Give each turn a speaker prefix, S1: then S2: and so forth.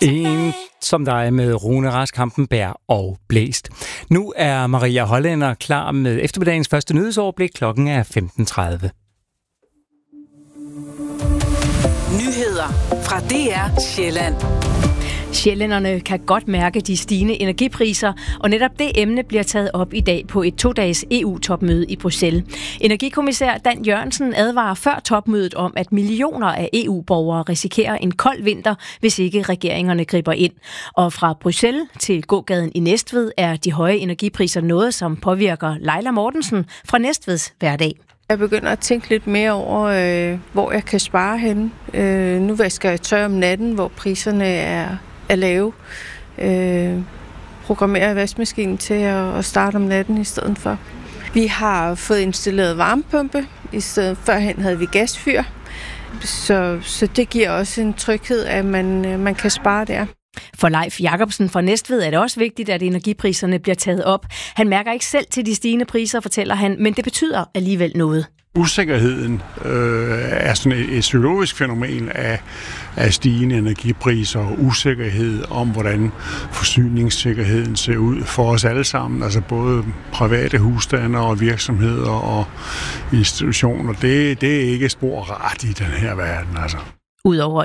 S1: En som dig med Rune Rask Hampenberg og Blæst. Nu er Maria Hollænder klar med eftermiddagens første nyhedsoverblik. Klokken er 15:30.
S2: Nyheder fra DR Sjælland.
S3: Sjællænderne kan godt mærke de stigende energipriser, og netop det emne bliver taget op i dag på et 2-dages EU-topmøde i Bruxelles. Energikommissær Dan Jørgensen advarer før topmødet om, at millioner af EU-borgere risikerer en kold vinter, hvis ikke regeringerne griber ind. Og fra Bruxelles til gågaden i Næstved er de høje energipriser noget, som påvirker Leila Mortensen fra Næstveds hverdag.
S4: Jeg begynder at tænke lidt mere over, hvor jeg kan spare henne. Nu vasker jeg tøj om natten, hvor priserne er lave. Programmerer vaskemaskinen til at starte om natten i stedet for. Vi har fået installeret varmepumpe. I stedet førhen havde vi gasfyr. Så det giver også en tryghed, at man kan spare der.
S3: For Leif Jacobsen fra Næstved er det også vigtigt, at energipriserne bliver taget op. Han mærker ikke selv til de stigende priser, fortæller han, men det betyder alligevel noget.
S5: Usikkerheden er sådan et psykologisk fænomen af stigende energipriser og usikkerhed om, hvordan forsyningssikkerheden ser ud for os alle sammen. Altså både private husstande og virksomheder og institutioner. Det er ikke spor rart i den her verden, altså.
S3: Udover